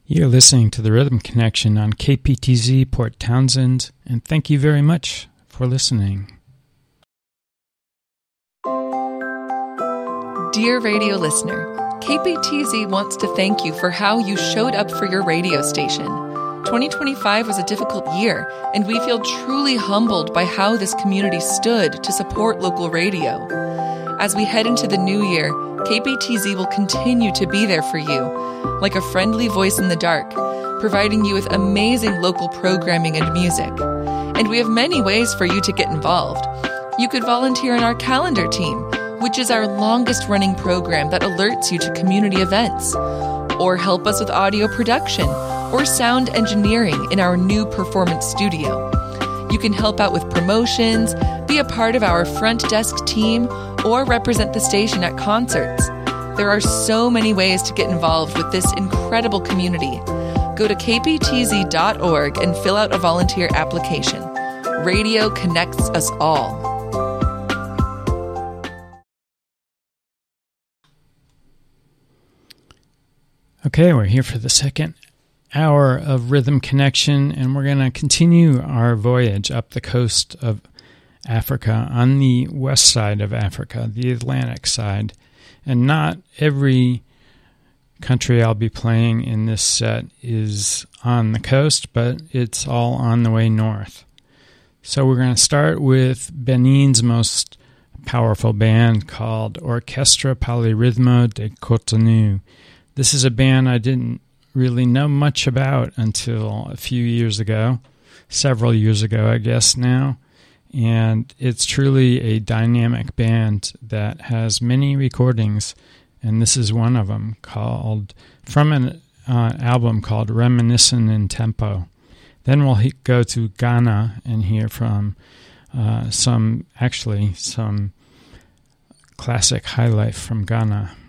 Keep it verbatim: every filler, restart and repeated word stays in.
You're listening to The Rhythm Connection on K P T Z Port Townsend, and thank you very much for listening. Dear radio listener, K P T Z wants to thank you for how you showed up for your radio station. twenty twenty-five was a difficult year, and we feel truly humbled by how this community stood to support local radio. As we head into the new year, K P T Z will continue to be there for you, like a friendly voice in the dark, providing you with amazing local programming and music. And we have many ways for you to get involved. You could volunteer in our calendar team, which is our longest-running program that alerts you to community events, or help us with audio production or sound engineering in our new performance studio. You can help out with promotions, be a part of our front desk team, or represent the station at concerts. There are so many ways to get involved with this incredible community. Go to k p t z dot org and fill out a volunteer application. Radio connects us all. Okay, we're here for the second hour of Rhythm Connection, and we're going to continue our voyage up the coast of Africa on the west side of Africa, the Atlantic side. And not every country I'll be playing in this set is on the coast, but it's all on the way north. So we're going to start with Benin's most powerful band called Orchestre Polyrhythme de Cotonou. This is a band I didn't really know much about until a few years ago, several years ago, I guess now. And it's truly a dynamic band that has many recordings, and this is one of them, called from an uh, album called Reminiscent in Tempo. Then we'll he- go to Ghana and hear from uh, some, actually, some classic high life from Ghana.